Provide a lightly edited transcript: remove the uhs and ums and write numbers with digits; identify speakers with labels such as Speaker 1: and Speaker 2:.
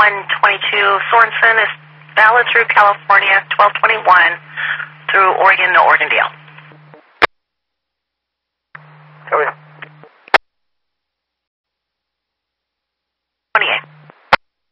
Speaker 1: Sorensen is valid through California, 1221, through Oregon to Oregondale.
Speaker 2: Come in.
Speaker 1: 28.